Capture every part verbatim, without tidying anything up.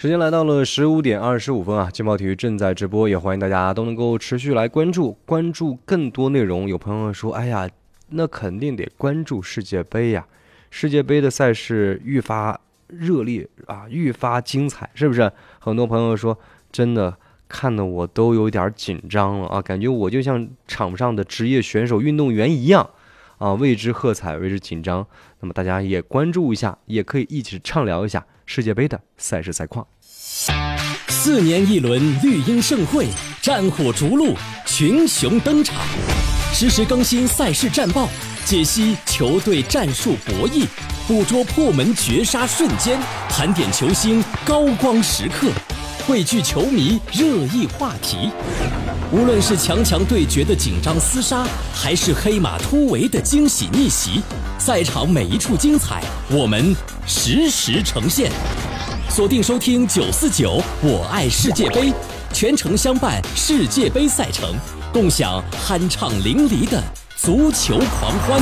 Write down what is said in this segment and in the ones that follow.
时间来到了十五点二十五分啊，劲爆体育正在直播，也欢迎大家都能够持续来关注，关注更多内容。有朋友说，哎呀，那肯定得关注世界杯呀，世界杯的赛事愈发热烈啊，愈发精彩，是不是？很多朋友说，真的看得我都有点紧张了啊，感觉我就像场上的职业选手、运动员一样啊，为之喝彩，为之紧张。那么大家也关注一下，也可以一起畅聊一下世界杯的赛事赛况。 四年一轮绿茵盛会，战火逐鹿，群雄登场，实时更新赛事战报，解析球队战术博弈，捕捉破门绝杀瞬间，盘点球星高光时刻，汇聚球迷热议话题。无论是强强对决的紧张厮杀，还是黑马突围的惊喜逆袭，赛场每一处精彩，我们实时呈现。锁定收听九四九，我爱世界杯，全程相伴世界杯赛程，共享酣畅淋漓的足球狂欢。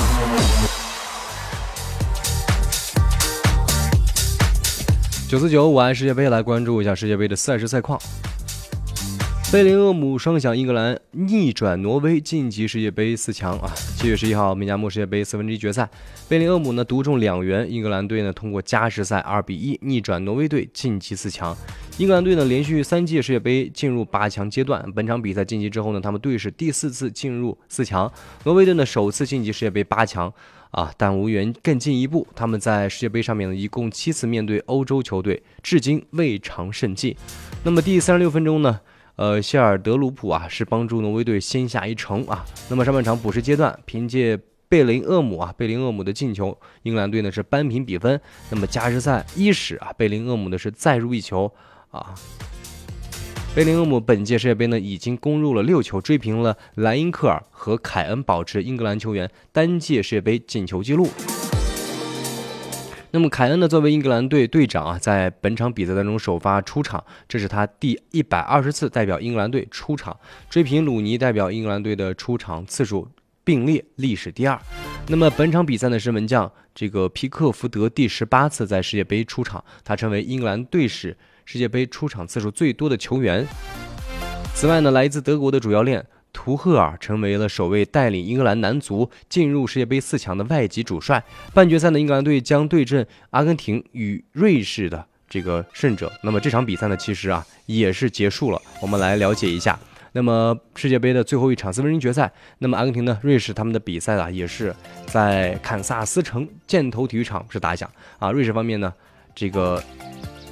九四九，我爱世界杯，来关注一下世界杯的赛事赛况。贝林厄姆双响英格兰逆转挪威晋级世界杯四强啊！七月十一号，美加墨世界杯四分之一决赛，贝林厄姆呢独中两元，英格兰队呢通过加时赛二比一逆转挪威队晋级四强。英格兰队呢连续三届世界杯进入八强阶段，本场比赛晋级之后呢，他们队是第四次进入四强。挪威队呢首次晋级世界杯八强啊，但无缘更进一步。他们在世界杯上面呢一共七次面对欧洲球队，至今未尝胜绩。那么第三十六分钟呢？呃，谢尔德鲁普啊，是帮助挪威队先下一城啊。那么上半场补时阶段，凭借贝林厄姆啊，贝林厄姆的进球，英格兰队呢是扳平比分。那么加时赛伊始啊，贝林厄姆呢是再入一球啊。贝林厄姆本届世界杯呢已经攻入了六球，追平了莱因克尔和凯恩保持英格兰球员单届世界杯进球纪录。那么凯恩呢，作为英格兰队队长啊，在本场比赛当中首发出场，这是他第一百二十次代表英格兰队出场，追平鲁尼代表英格兰队的出场次数并列历史第二。那么本场比赛呢是门将这个皮克福德第十八次在世界杯出场，他成为英格兰队史世界杯出场次数最多的球员。此外呢，来自德国的主教练图赫尔成为了首位带领英格兰男足进入世界杯四强的外籍主帅。半决赛的英格兰队将对阵阿根廷与瑞士的这个胜者。那么这场比赛呢，其实啊也是结束了。我们来了解一下。那么世界杯的最后一场四分之一决赛，那么阿根廷呢、瑞士他们的比赛啊，也是在堪萨斯城箭头体育场是打响啊。瑞士方面呢，这个